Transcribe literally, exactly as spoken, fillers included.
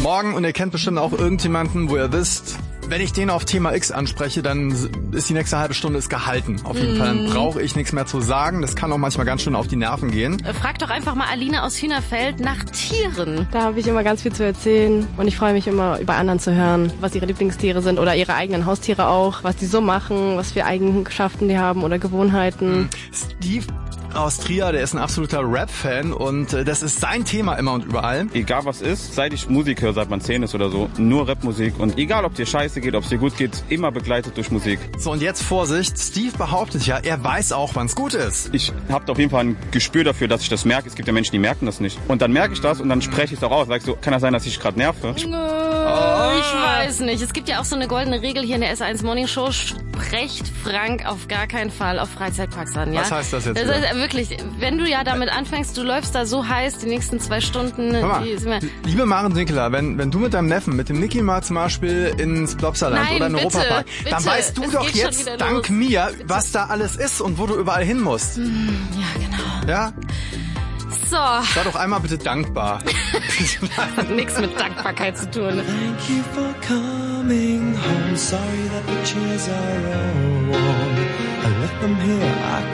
morgen und ihr kennt bestimmt auch irgendjemanden, wo ihr wisst, wenn ich den auf Thema X anspreche, dann ist die nächste halbe Stunde ist gehalten. Auf jeden mm. Fall, dann brauche ich nichts mehr zu sagen. Das kann auch manchmal ganz schön auf die Nerven gehen. Frag doch einfach mal Aline aus Hühnerfeld nach Tieren. Da habe ich immer ganz viel zu erzählen und ich freue mich immer, über anderen zu hören, was ihre Lieblingstiere sind oder ihre eigenen Haustiere auch, was die so machen, was für Eigenschaften die haben oder Gewohnheiten. Steve aus Trier, der ist ein absoluter Rap-Fan und äh, das ist sein Thema immer und überall. Egal was ist, seit ich Musik höre, seit man zehn ist oder so, nur Rap-Musik und egal ob dir scheiße geht, ob es dir gut geht, immer begleitet durch Musik. So und jetzt Vorsicht, Steve behauptet ja, er weiß auch, wann's gut ist. Ich habe auf jeden Fall ein Gespür dafür, dass ich das merke. Es gibt ja Menschen, die merken das nicht. Und dann merke ich das und dann spreche ich es auch aus. Sagst du, kann das sein, dass ich gerade nerve? Ich, oh. ich weiß nicht. Es gibt ja auch so eine goldene Regel hier in der S eins Morning Show. Sprecht Frank auf gar keinen Fall auf Freizeitparks an. Ja? Was heißt das jetzt? Das heißt, wirklich, wenn du ja damit anfängst, du läufst da so heiß die nächsten zwei Stunden. Mal, die sind wir liebe Maren Nicola, wenn, wenn du mit deinem Neffen, mit dem Niki mal zum Beispiel ins Plopsaland Nein, oder in den bitte, Europapark, bitte. dann weißt du Es doch geht jetzt dank los. mir, Bitte. was da alles ist und wo du überall hin musst. Ja, genau. Ja? So. Sei doch einmal bitte dankbar. Das hat nichts mit Dankbarkeit zu tun. Thank you for coming home. Sorry that the chairs are all warm. I left them here, I